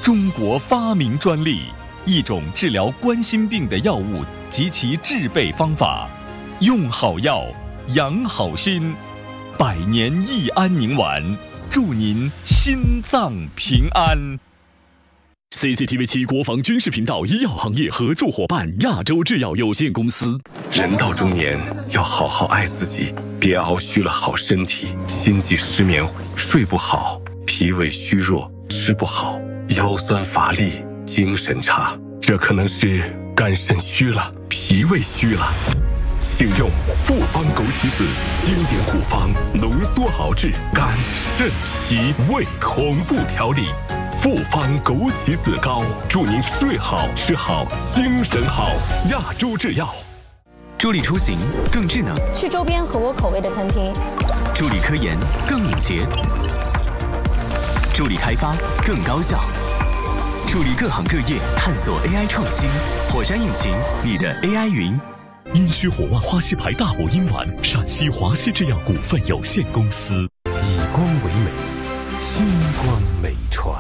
中国发明专利，一种治疗冠心病的药物及其制备方法，用好药，养好心。百年益安宁丸，祝您心脏平安。 CCTV7 国防军事频道医药行业合作伙伴亚洲制药有限公司。 人到中年，要好好爱自己，别熬虚了好身体，心悸失眠，睡不好，脾胃虚弱，吃不好，腰酸乏力，精神差，这可能是肝肾虚了，脾胃虚了。请用复方枸杞子经典古方浓缩熬制肝肾脾胃同步调理，复方枸杞子膏，祝您睡好吃好精神好。亚洲制药。 助力出行更智能， 去周边合我口味的餐厅； 助力科研更敏捷，助力开发更高效，助力各行各业探索 AI 创新。火山引擎，你的 AI 云。 阴虚火旺花溪牌大补阴丸，陕西华西制药股份有限公司。 以光为美，星光美传。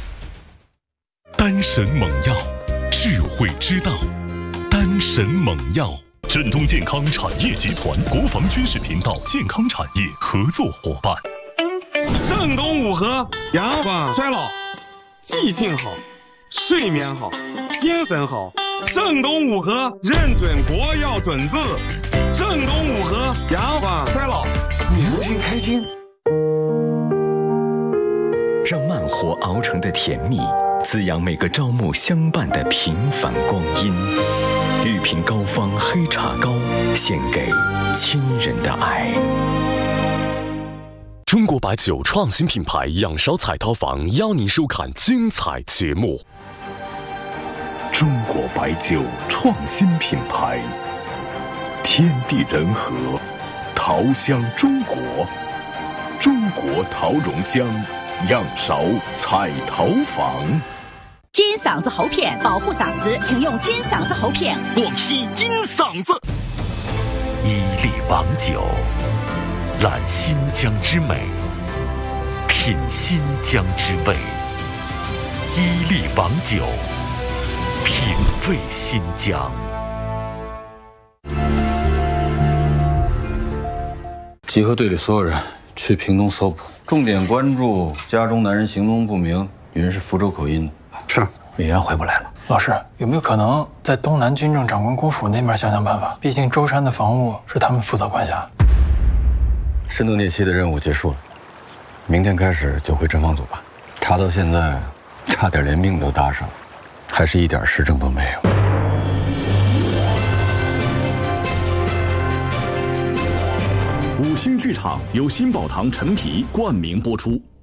丹神猛药，智慧之道。丹神猛药，振东健康产业集团国防军事频道健康产业合作伙伴。 正东五合，延缓衰老，记性好，睡眠好，精神好。正东五合认准国药准字，正东五合延缓衰老，年轻开心。 让慢活熬成的甜蜜，滋养每个朝暮相伴的平凡光阴。玉瓶膏方黑茶膏，献给亲人的爱。 中国白酒创新品牌仰韶彩陶坊邀您收看精彩节目。 中国白酒创新品牌，天地人和，陶香中国，中国陶容香，仰韶彩陶坊。 金嗓子喉片保护嗓子，请用金嗓子喉片。 广西金嗓子。 伊利王酒，揽新疆之美，品新疆之味。伊利王酒，品味新疆。 集合队里所有人去屏东搜捕，重点关注家中男人行踪不明，女人是福州口音。 是， 委员回不来了。 老师，有没有可能在东南军政长官公署那边想想办法？毕竟舟山的防务是他们负责管辖。 深度猎期的任务结束了，明天开始就回侦防组吧。查到现在，差点连命都搭上，还是一点实证都没有。 五星剧场由新宝堂陈皮冠名播出。